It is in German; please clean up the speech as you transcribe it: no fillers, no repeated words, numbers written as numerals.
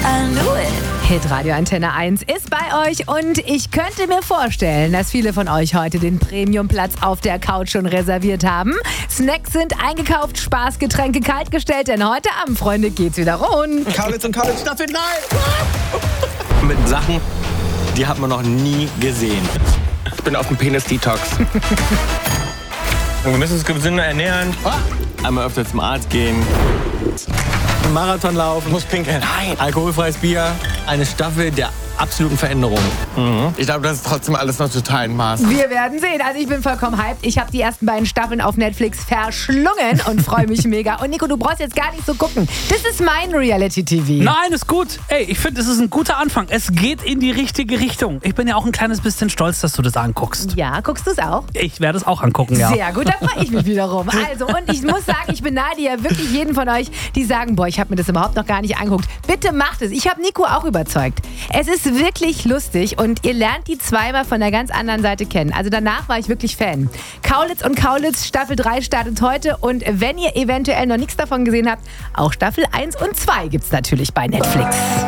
Hitradio Antenne 1 ist bei euch und ich könnte mir vorstellen, dass viele von euch heute den Premiumplatz auf der Couch schon reserviert haben. Snacks sind eingekauft, Spaßgetränke kaltgestellt, denn heute Abend, Freunde, geht's wieder rund. Kaulitz und Kaulitz Staffel 3! Mit Sachen, die hat man noch nie gesehen. Ich bin auf dem Penis-Detox. Wir müssen uns gesünder ernähren. Einmal öfter zum Arzt gehen. Einen Marathon laufen. Muss pinkeln. Nein. Alkoholfreies Bier. Eine Staffel der absoluten Veränderung. Ich glaube, das ist trotzdem alles noch total in Maß. Wir werden sehen. Also ich bin vollkommen hyped. Ich habe die ersten beiden Staffeln auf Netflix verschlungen und freue mich mega. Und Nico, du brauchst jetzt gar nicht so gucken. Das ist mein Reality-TV. Nein, ist gut. Ey, ich finde, es ist ein guter Anfang. Es geht in die richtige Richtung. Ich bin ja auch ein kleines bisschen stolz, dass du das anguckst. Ja, guckst du es auch? Ich werde es auch angucken, ja. Sehr gut, da freue ich mich wiederum. Also, und ich muss sagen, ich beneide ja wirklich jeden von euch, die sagen, boah, ich habe mir das überhaupt noch gar nicht angeguckt. Bitte macht es. Ich habe Nico auch überzeugt. Es ist wirklich lustig und ihr lernt die zweimal von der ganz anderen Seite kennen. Also danach war ich wirklich Fan. Kaulitz und Kaulitz Staffel 3 startet heute und wenn ihr eventuell noch nichts davon gesehen habt, auch Staffel 1 und 2 gibt's natürlich bei Netflix.